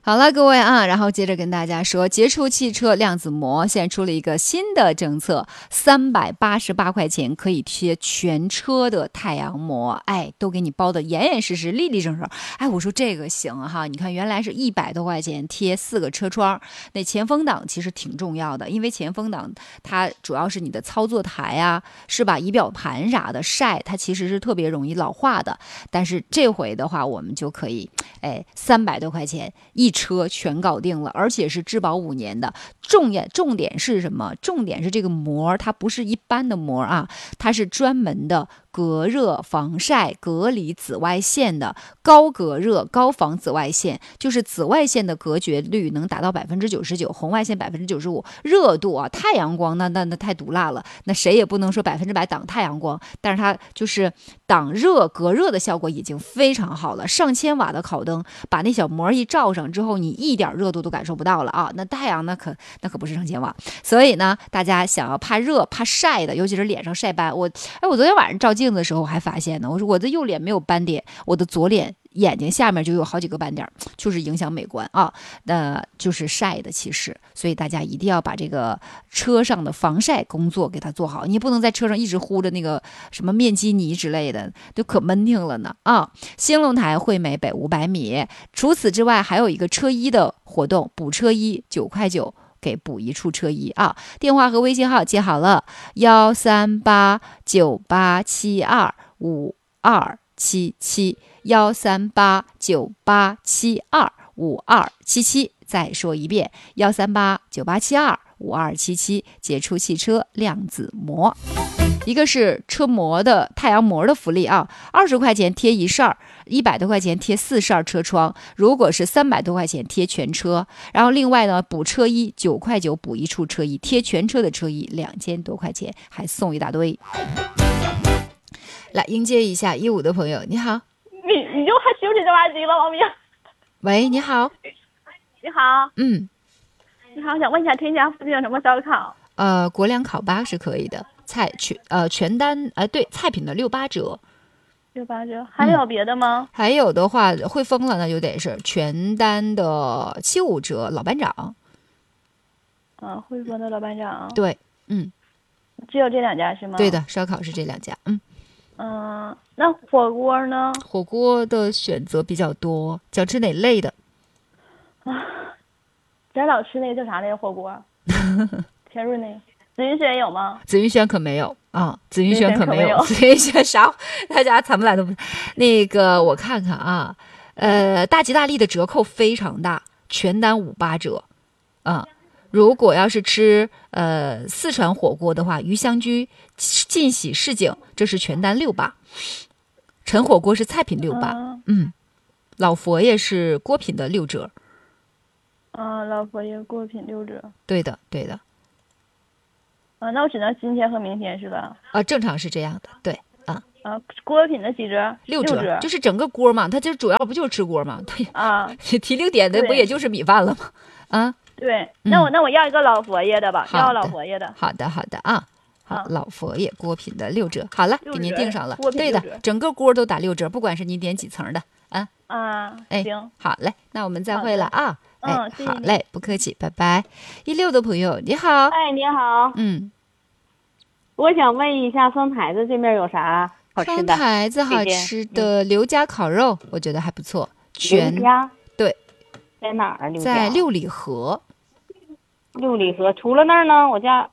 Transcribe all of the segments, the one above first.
好了，各位啊，然后接着跟大家说，杰出汽车量子膜现在出了一个新的政策，388块钱可以贴全车的太阳膜，哎，都给你包的严严实实、立立正正。哎，我说这个行哈，你看原来是100多块钱贴4个车窗，那前风挡其实挺重要的，因为前风挡它主要是你的操作台啊，是吧？仪表盘啥的晒，它其实是特别容易老化的。但是这回的话，我们就可以，哎，300多块钱一车全搞定了，而且是质保5年的。重点是什么？重点是这个膜，它不是一般的膜啊，它是专门的隔热、防晒、隔离紫外线的高隔热、高防紫外线，就是紫外线的隔绝率能达到99%，红外线95%，热度啊，太阳光那太毒辣了，那谁也不能说100%挡太阳光，但是它就是挡热隔热的效果已经非常好了。上千瓦的烤灯把那小膜一罩上之后，你一点热度都感受不到了啊！那太阳那可不是上千瓦，所以呢，大家想要怕热怕晒的，尤其是脸上晒斑，我昨天晚上照镜子的时候我还发现呢，我说我的右脸没有斑点，我的左脸眼睛下面就有好几个斑点，就是影响美观啊，就是晒的其实，所以大家一定要把这个车上的防晒工作给它做好，你不能在车上一直呼着那个什么面基尼之类的，就可闷挺了呢啊！兴隆台惠美北500米，除此之外还有一个车衣的活动，补车衣9块9。给补一处车衣啊！电话和微信号记好了，13898725277，13898725277。再说一遍，13898725277，杰出汽车量子膜。一个是车膜的太阳膜的福利啊，20块钱贴1扇，100多块钱贴4扇车窗，如果是300多块钱贴全车，然后另外呢补车衣9块9补一处车衣，贴全车的车衣2000多块钱，还送一大堆。来迎接一下15的朋友，你好。 你就还休息这玩意了，王明。 喂，你好。 你好。 嗯。 你好，想问一下天家附近有什么烧烤？ 国粮烤巴是可以的。全单对，菜品的68折 ，68折，还有别的吗？ 还有的话会疯了，那就得是全单的75折，老班长。 汇丰的老班长。 对， 只有这2家是吗？ 对的，烧烤是这2家。 那火锅呢？ 火锅的选择比较多，想吃哪类的？ 咱老吃那个叫啥来着？火锅？田润那个。紫云轩有吗？ 紫云轩可没有啊，紫云轩可没有。紫云轩啥？大家咱们俩都不那个，我看看啊，大吉大利的折扣非常大，全单58折啊。如果要是吃四川火锅的话，鱼香居、晋喜市井，这是全单68，陈火锅是菜品68，老佛爷是锅品的6折。 老佛爷锅品6折。 对的，对的。 那我只能今天和明天是吧？ 正常是这样的，对啊。 锅品的几折？6折， 就是整个锅嘛，它就主要不就是吃锅嘛？提6点的不也就是米饭了吗？ 对，那我要一个老佛爷的吧，要老佛爷的。 好的啊。好，老佛爷锅品的6折，好了，给您定上了。对的，整个锅都打6折，不管是您点几层的行， 好嘞，那我们再会了啊。 谢谢好嘞，不客气，拜拜。16的朋友你好。 你好。我想问一下，双台子这边有啥好吃的？ 双台子好吃的刘家烤肉，我觉得还不错。 刘家？ 对。 在哪儿啊？刘家？ 在六里河。 六里河，除了那儿呢，我家，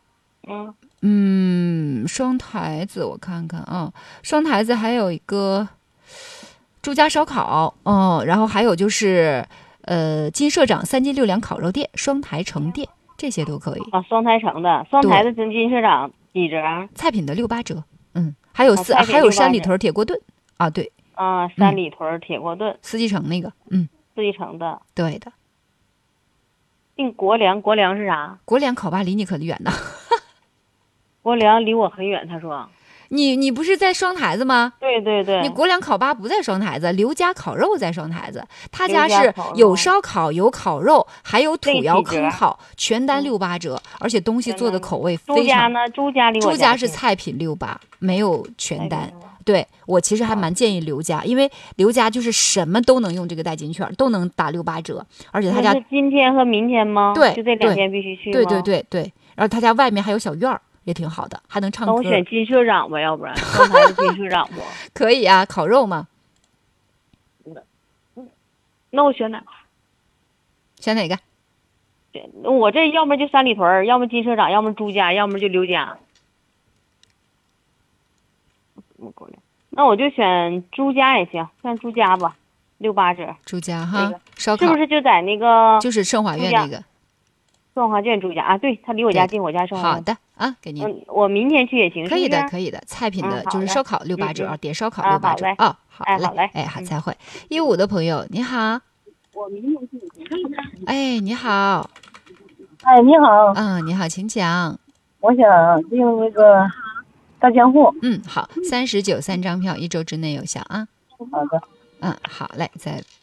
双台子我看看啊，双台子还有一个朱家烧烤，然后还有就是金社长3斤6两烤肉店、双台城店，这些都可以。 双台城的，双台的金社长几折？ 菜品的68折，还有山里屯铁锅炖啊，对山里屯铁锅炖， 四季城那个， 四季城的， 对的。 订国粮是啥？ 国粮烤巴离你可远呢。 国粮离我很远，他说。 你不是在双台子吗？ 对对对。 你国粮烤巴不在双台子，刘家烤肉在双台子，他家是有烧烤有烤肉，还有土窑坑烤，全单68折，而且东西做的口味非常。 朱家呢？朱家离我朱家是菜品68，没有全单对，我其实还蛮建议刘家，因为刘家就是什么都能用这个代金券，都能打68折，而且他家那是今天和明天吗？ 对就这2天必须去吗？ 对，然后他家外面还有小院儿，也挺好的，还能唱歌。 那我选金社长吧，要不然刚才是金社长不？ 可以啊，烤肉嘛， 那我选哪？ 选哪个？ 我这要么就三里屯，要么金社长，要么朱家，要么就刘家。那我就选朱家也行，选朱家吧，68折。 朱家哈， 那个烧烤是不是就在那个就是盛华苑那个？ 盛华苑朱家啊？对，他离我家近，我家盛华苑。 好的啊，给您。 我明天去也行， 可以的， 是不是可以的。菜品的好嘞就是烧烤68折，点烧烤68折。 好嘞哦，好好嘞哎，好，再会。15的朋友，你好。 我明天去也行。 哎，你好。 哎，你好， 你好，请讲。 我想订那个大江户。 好，39 3张票，1周之内有效啊。 好的。 好嘞，再